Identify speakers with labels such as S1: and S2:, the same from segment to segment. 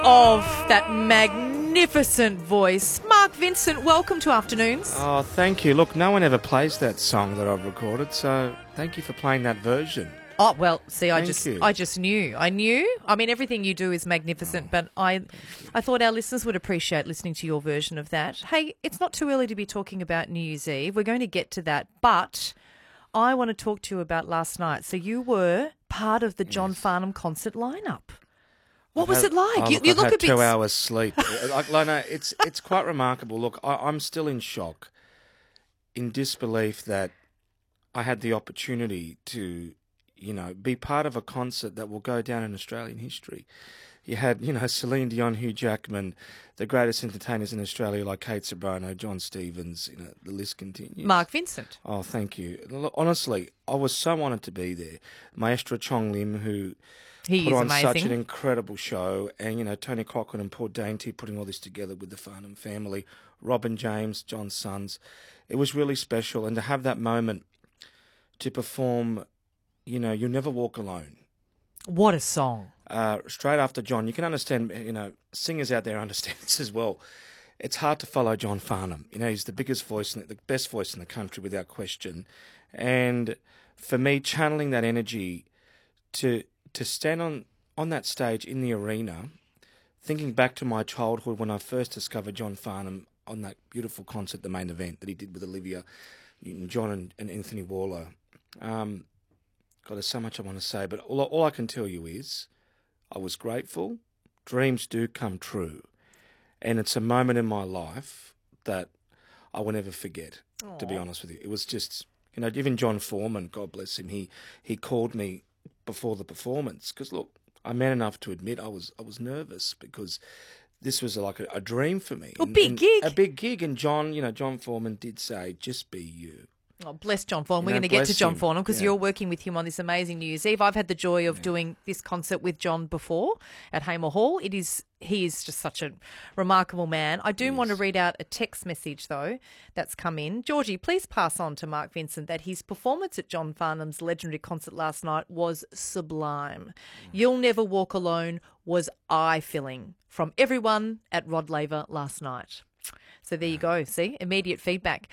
S1: of that magnificent voice. Mark Vincent, welcome to Afternoons.
S2: Oh, thank you. Look, no one ever plays that song that I've recorded, so thank you for playing that version.
S1: Oh, well, see, I
S2: Thank
S1: just
S2: you.
S1: knew. I knew. I mean, everything you do is magnificent, but I thought our listeners would appreciate listening to your version of that. Hey, it's not too early to be talking about New Year's Eve. We're going to get to that, but I want to talk to you about last night. So you were part of the John Farnham concert lineup. What was it like? You
S2: I've
S1: look
S2: had
S1: a bit
S2: 2 hours sleep. Lona, it's quite remarkable. Look, I'm still in shock, in disbelief that I had the opportunity to, be part of a concert that will go down in Australian history. You had, Celine Dion, Hugh Jackman, the greatest entertainers in Australia like Kate Sobrano, John Stevens, the list continues.
S1: Mark Vincent.
S2: Oh, thank you. Look, honestly, I was so honoured to be there. Maestro Chong Lim, who
S1: He
S2: put
S1: is
S2: on
S1: amazing.
S2: such an incredible show, and, Tony Cochrane and Paul Dainty putting all this together with the Farnham family, Robin James, John's sons. It was really special, and to have that moment to perform, You'll Never Walk Alone.
S1: What a song.
S2: Straight after John, you can understand, singers out there understand this as well. It's hard to follow John Farnham. He's the biggest voice, the best voice in the country without question. And for me, channeling that energy to stand on that stage in the arena, thinking back to my childhood when I first discovered John Farnham on that beautiful concert, the main event that he did with Olivia Newton-John and Anthony Waller. God, there's so much I want to say, but all I can tell you is I was grateful. Dreams do come true. And it's a moment in my life that I will never forget, to be honest with you. It was just, even John Foreman, God bless him, he called me before the performance because, look, I'm man enough to admit I was nervous because this was like a dream for me.
S1: A big gig.
S2: A big gig. And John Foreman did say, just be you.
S1: Oh, bless John Farnham. We're going to get to
S2: bless
S1: John
S2: him.
S1: Farnham because
S2: Yeah.
S1: you're working with him on this amazing New Year's Eve. I've had the joy of doing this concert with John before at Hamer Hall. He is just such a remarkable man. I do want to read out a text message, though, that's come in. Georgie, please pass on to Mark Vincent that his performance at John Farnham's legendary concert last night was sublime. You'll Never Walk Alone was eye-filling from everyone at Rod Laver last night. So there you go. See, immediate feedback.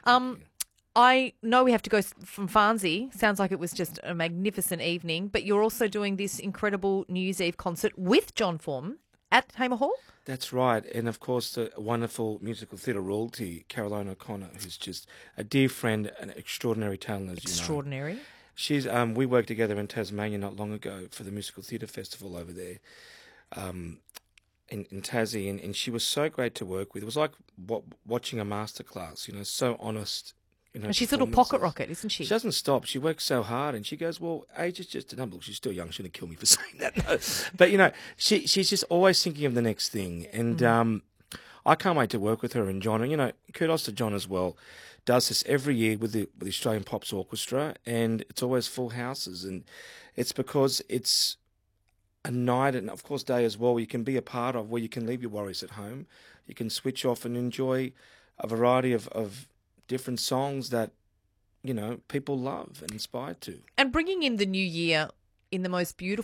S1: I know we have to go from Farnsey. Sounds like it was just a magnificent evening, but you're also doing this incredible New Year's Eve concert with John Foreman at Hamer Hall?
S2: That's right. And, of course, the wonderful musical theatre royalty, Caroline O'Connor, who's just a dear friend and extraordinary talent, as you know.
S1: Extraordinary.
S2: She's we worked together in Tasmania not long ago for the Musical Theatre Festival over there in Tassie, and she was so great to work with. It was like watching a masterclass, so honest.
S1: And she's a little pocket rocket, isn't she?
S2: She doesn't stop. She works so hard, and she goes, well, age is just a number. She's still young. She's going to kill me for saying that. No. But, she's just always thinking of the next thing. And I can't wait to work with her and John. And, kudos to John as well. Does this every year with the Australian Pops Orchestra, and it's always full houses. And it's because it's a night and, of course, day as well where you can be a part of, where you can leave your worries at home. You can switch off and enjoy a variety of different songs that, people love and inspired to.
S1: And bringing in the new year in the most beautiful